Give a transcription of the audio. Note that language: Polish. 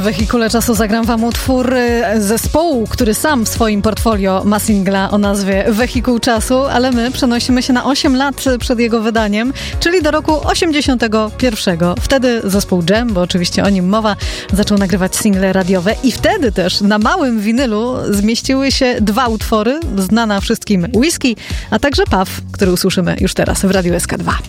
W wehikule czasu zagram wam utwór zespołu, który sam w swoim portfolio ma singla o nazwie Wehikuł Czasu, ale my przenosimy się na 8 lat przed jego wydaniem, czyli do roku 81. Wtedy zespół Dżem, bo oczywiście o nim mowa, zaczął nagrywać single radiowe i wtedy też na małym winylu zmieściły się 2 utwory, znana wszystkim Whisky, a także Puff, który usłyszymy już teraz w Radiu SK2.